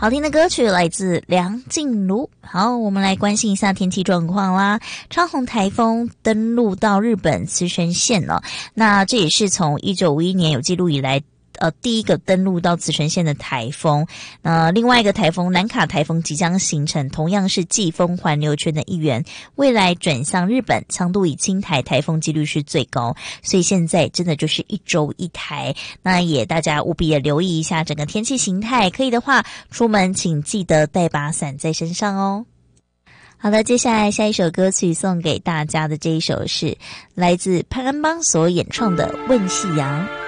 好听的歌曲来自梁静茹。好，我们来关心一下天气状况啦。昌宏台风登陆到日本茨城县了，那这也是从1951年有记录以来第一个登陆到茨城县的台风。另外一个台风南卡台风即将形成，同样是季风环流圈的一员，未来转向日本，强度以轻台台风几率是最高，所以现在真的就是一周一台。那也大家务必也留意一下整个天气形态，可以的话出门请记得带把伞在身上哦。好的，接下来下一首歌曲送给大家的这一首是来自潘安邦所演唱的《问夕阳》。